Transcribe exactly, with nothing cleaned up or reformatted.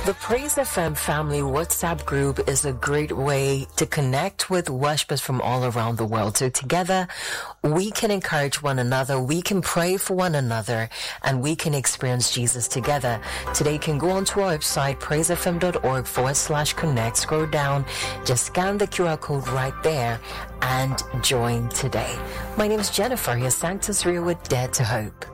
The Praise F M Family WhatsApp group is a great way to connect with worshipers from all around the world. So together, we can encourage one another, we can pray for one another, and we can experience Jesus together. Today, you can go onto our website, praisefm.org forward slash connect, scroll down, just scan the Q R code right there, and join today. My name is Jennifer, your Sanctus Real with Dare to Hope.